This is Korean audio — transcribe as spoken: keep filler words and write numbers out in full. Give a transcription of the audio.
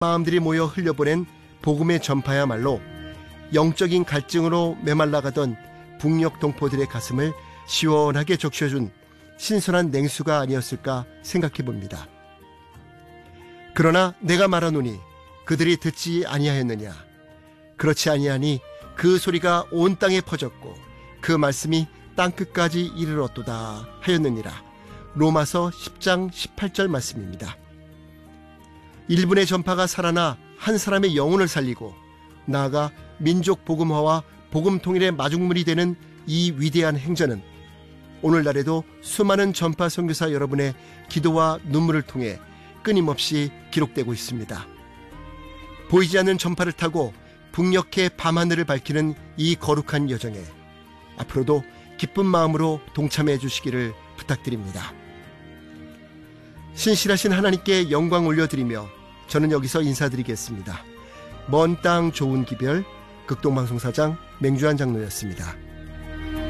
마음들이 모여 흘려보낸 복음의 전파야말로 영적인 갈증으로 메말라가던 북녘 동포들의 가슴을 시원하게 적셔준 신선한 냉수가 아니었을까 생각해봅니다. 그러나 내가 말하노니 그들이 듣지 아니하였느냐. 그렇지 아니하니 그 소리가 온 땅에 퍼졌고 그 말씀이 땅끝까지 이르렀도다 하였느니라. 로마서 십 장 십팔 절 말씀입니다. 일분의 전파가 살아나 한 사람의 영혼을 살리고 나아가 민족 복음화와 복음 통일의 마중물이 되는 이 위대한 행전은 오늘날에도 수많은 전파 선교사 여러분의 기도와 눈물을 통해 끊임없이 기록되고 있습니다. 보이지 않는 전파를 타고 북녘의 밤하늘을 밝히는 이 거룩한 여정에 앞으로도 기쁜 마음으로 동참해 주시기를 부탁드립니다. 신실하신 하나님께 영광 올려드리며 저는 여기서 인사드리겠습니다. 먼 땅 좋은 기별 극동방송사장 맹주한 장로였습니다.